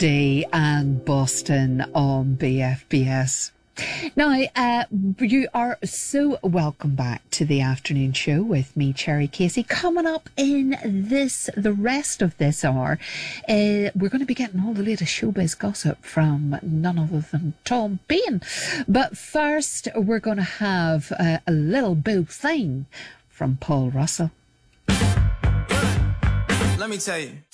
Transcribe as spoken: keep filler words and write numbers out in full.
Day and Boston on B F B S. Now, uh, you are so welcome back to the afternoon show with me, Cherry Casey. Coming up in this, the rest of this hour, uh, we're going to be getting all the latest showbiz gossip from none other than Tom Bain. But first, we're going to have uh, a little boo thing from Paul Russell. Let me tell you.